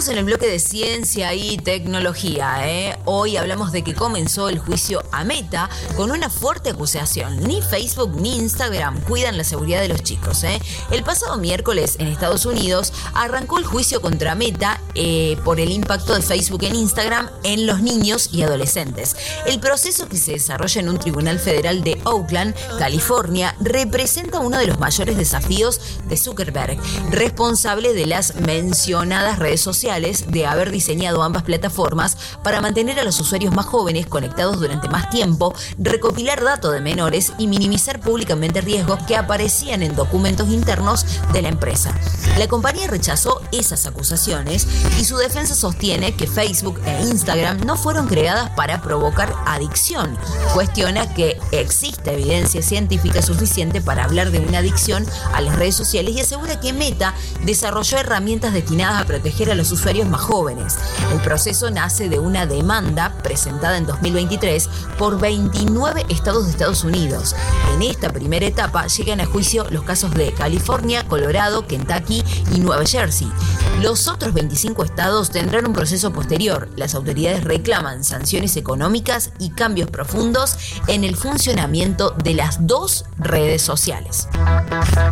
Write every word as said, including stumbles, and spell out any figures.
Seguimos en el bloque de ciencia y tecnología, ¿eh? Hoy hablamos de que comenzó el juicio a Meta con una fuerte acusación. Ni Facebook ni Instagram cuidan la seguridad de los chicos, ¿eh? El pasado miércoles en Estados Unidos arrancó el juicio contra Meta eh, por el impacto de Facebook en Instagram en los niños y adolescentes. El proceso, que se desarrolla en un tribunal federal de Oakland, California, representa uno de los mayores desafíos de Zuckerberg, responsable de las mencionadas redes sociales, de haber diseñado ambas plataformas para mantener a los usuarios más jóvenes conectados durante más tiempo, recopilar datos de menores y minimizar públicamente riesgos que aparecían en documentos internos de la empresa. La compañía rechazó esas acusaciones y su defensa sostiene que Facebook e Instagram no fueron creadas para provocar adicción. Cuestiona que existe evidencia científica suficiente para hablar de una adicción a las redes sociales y asegura que Meta desarrolló herramientas destinadas a proteger a los usuarios más jóvenes. El proceso nace de una demanda presentada en dos mil veintitrés por veintinueve estados de Estados Unidos. En esta primera etapa llegan a juicio los casos de California, Colorado, Kentucky y Nueva Jersey. Los otros veinticinco estados tendrán un proceso posterior. Las autoridades reclaman sanciones económicas y cambios profundos en el funcionamiento de las dos redes sociales.